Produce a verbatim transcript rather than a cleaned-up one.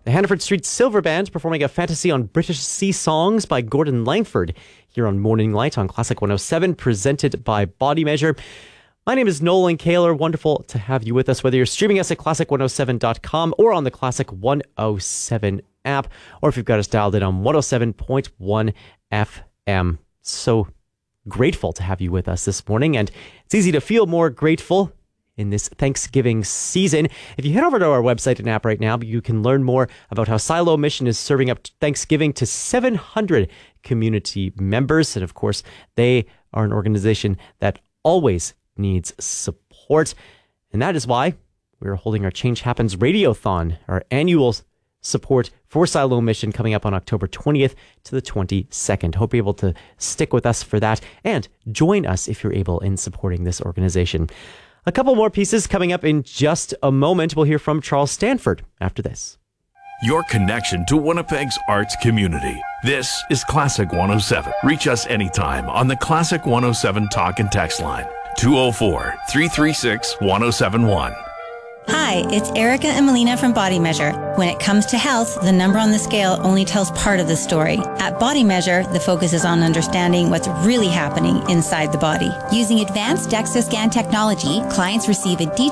The Hannaford Street Silver Band performing a fantasy on British sea songs by Gordon Langford here on Morning Light on Classic one oh seven, presented by Body Measure. My name is Nolan Kaler. Wonderful to have you with us, whether you're streaming us at classic one oh seven dot com or on the Classic one oh seven app, or if you've got us dialed in on one oh seven point one F M. So grateful to have you with us this morning, and it's easy to feel more grateful in this Thanksgiving season. If you head over to our website and app right now, you can learn more about how Silo Mission is serving up Thanksgiving to seven hundred community members. And of course, they are an organization that always needs support. And that is why we're holding our Change Happens Radiothon, our annual support for Silo Mission, coming up on October twentieth to the twenty-second. Hope you're able to stick with us for that and join us if you're able in supporting this organization. A couple more pieces coming up in just a moment. We'll hear from Charles Stanford after this. Your connection to Winnipeg's arts community. This is Classic one oh seven. Reach us anytime on the Classic one oh seven talk and text line, two oh four, three three six, one oh seven one. Hi, it's Erica and Melina from Body Measure. When it comes to health, the number on the scale only tells part of the story. At Body Measure, the focus is on understanding what's really happening inside the body. Using advanced DEXA scan technology, clients receive a detailed